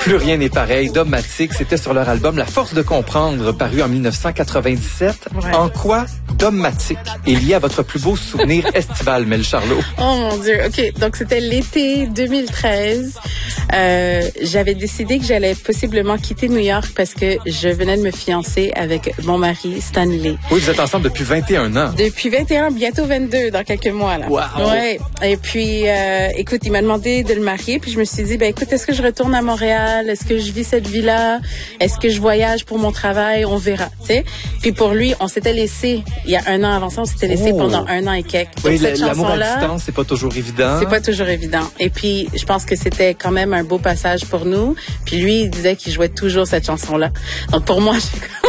Plus rien n'est pareil. Dogmatique, c'était sur leur album La Force de comprendre, paru en 1997. Ouais. En quoi Dogmatique est lié à votre plus beau souvenir estival, Mel Charlot? Oh mon Dieu, OK. Donc, c'était l'été 2013. J'avais décidé que j'allais possiblement quitter New York parce que je venais de me fiancer avec mon mari, Stanley. Oui, vous êtes ensemble depuis 21 ans. Depuis 21, bientôt 22 dans quelques mois, là. Wow! Ouais. Et puis, écoute, il m'a demandé de le marier, puis je me suis dit, ben écoute, est-ce que je retourne à Montréal? Est-ce que je vis cette vie-là? Est-ce que je voyage pour mon travail? On verra, tu sais. Puis pour lui, on s'était laissé, il y a un an avant ça, on s'était laissé pendant un an et quelques. Donc, Oui, cette l'amour à chanson-là, distance, c'est pas toujours évident. c'est pas toujours évident. Et puis, je pense que c'était quand même un beau passage pour nous. Puis lui, il disait qu'il jouait toujours cette chanson-là. Donc pour moi,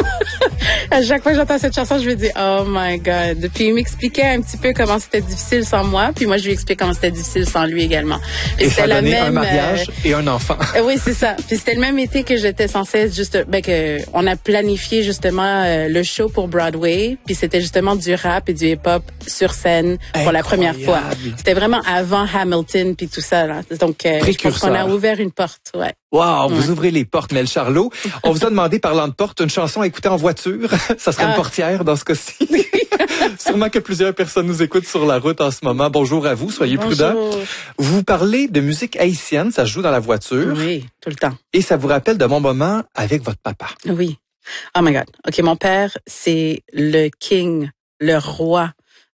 à chaque fois que j'entends cette chanson, je me dis, oh my God. Puis il m'expliquait un petit peu comment c'était difficile sans moi. Puis moi, je lui expliquais comment c'était difficile sans lui également. Puis Et ça a donné même, un mariage et un enfant. Oui, c'est ça. Puis c'était le même été que j'étais censée on a planifié justement le show pour Broadway. Puis c'était justement du rap et du hip-hop sur scène pour la première fois. C'était vraiment avant Hamilton puis tout ça, là. Donc, je pense qu'on a ouvert une porte, ouais. Wow, vous ouvrez les portes, Mel Charlot. On vous a demandé, parlant de porte, une chanson à écouter en voiture. Ça serait une portière dans ce cas-ci. Sûrement que plusieurs personnes nous écoutent sur la route en ce moment. Bonjour à vous, soyez prudents. Vous parlez de musique haïtienne, ça se joue dans la voiture. Oui, tout le temps. Et ça vous rappelle de mon moment avec votre papa. Oui. Oh my God. OK, mon père, c'est le king, le roi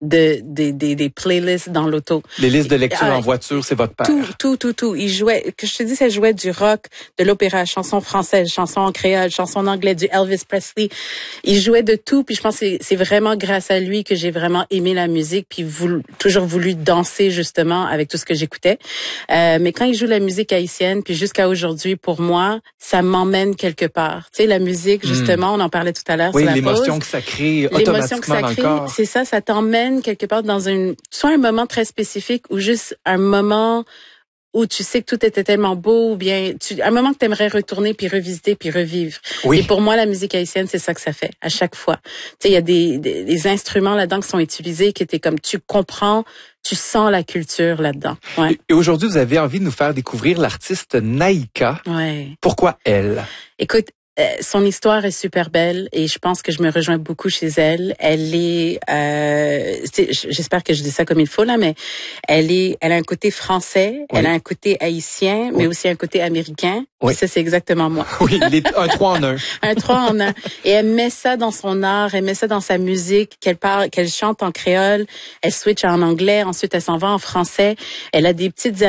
des playlists dans l'auto. Les listes de lecture en voiture, c'est votre père. Tout. Il jouait, que je te dis, ça jouait du rock, de l'opéra, chansons françaises, chansons en créole, chansons en anglais, du Elvis Presley. Il jouait de tout, puis je pense que c'est vraiment grâce à lui que j'ai vraiment aimé la musique, puis toujours voulu danser justement avec tout ce que j'écoutais. Mais quand il joue la musique haïtienne, puis jusqu'à aujourd'hui, pour moi, ça m'emmène quelque part. Tu sais, la musique, justement, on en parlait tout à l'heure. Oui, sur la l'émotion pause. que ça crée automatiquement dans le corps. C'est ça t'emmène quelque part dans soit un moment très spécifique ou juste un moment où tu sais que tout était tellement beau, ou bien un moment que tu aimerais retourner puis revisiter puis revivre. Oui. Et pour moi, la musique haïtienne, c'est ça que ça fait à chaque fois. Tu sais, il y a des instruments là-dedans qui sont utilisés, qui étaient comme tu comprends, tu sens la culture là-dedans. Ouais. Et aujourd'hui, vous avez envie de nous faire découvrir l'artiste Naïka. Ouais. Pourquoi elle? Écoute, son histoire est super belle et je pense que je me rejoins beaucoup chez elle. Elle est, j'espère que je dis ça comme il faut là, mais elle a un côté français, elle a un côté haïtien, mais aussi un côté américain. Oui. Et ça, c'est exactement moi. Oui, un 3 en 1. Un 3 en 1. Et elle met ça dans son art, elle met ça dans sa musique, qu'elle chante en créole, elle switch en anglais, ensuite elle s'en va en français. Elle a des petites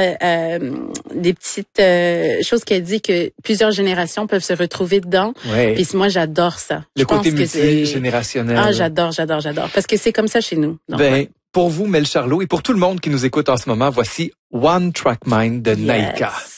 choses qu'elle dit que plusieurs générations peuvent se retrouver dedans. Ouais. Puis moi, j'adore ça. Le côté multigénérationnel. Ah, j'adore. Parce que c'est comme ça chez nous. Donc, pour vous, Mel Charlot, et pour tout le monde qui nous écoute en ce moment, voici One Track Mind de Naïka.